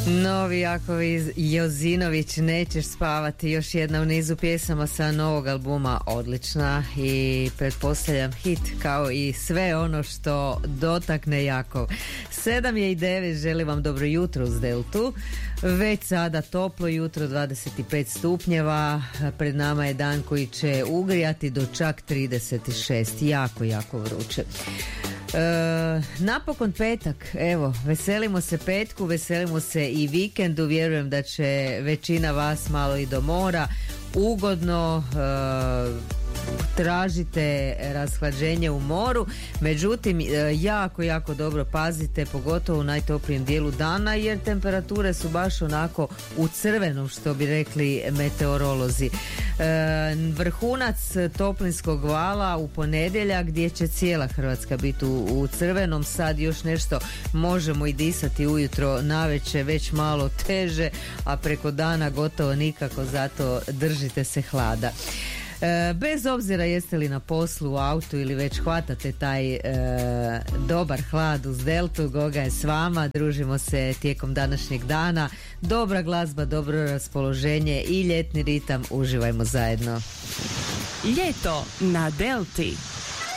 Novi Jakovi Jozinović, Nećeš spavati, još jedna u nizu pjesama sa novog albuma, odlična i pretpostavljam hit kao i sve ono što dotakne Jakov. 7:09, želim vam dobro jutro uz Deltu. Već sada toplo jutro, 25 stupnjeva, pred nama je dan koji će ugrijati do čak 36, jako vruće. Napokon petak, evo, veselimo se petku, veselimo se i vikendu, vjerujem da će većina vas malo i do mora, ugodno, tražite rashlađenje u moru, međutim jako dobro pazite, pogotovo u najtoplijem dijelu dana, jer temperature su baš onako u crvenom, što bi rekli meteorolozi. Vrhunac toplinskog vala u ponedjeljak, gdje će cijela Hrvatska biti u crvenom. Sad još nešto možemo i disati ujutro, navečer već malo teže, a preko dana gotovo nikako, zato držite se hlada. Bez obzira jeste li na poslu, u autu ili već hvatate taj dobar hlad uz Deltu, Goga je s vama, družimo se tijekom današnjeg dana, dobra glazba, dobro raspoloženje i ljetni ritam, uživajmo zajedno. Ljeto na Delti.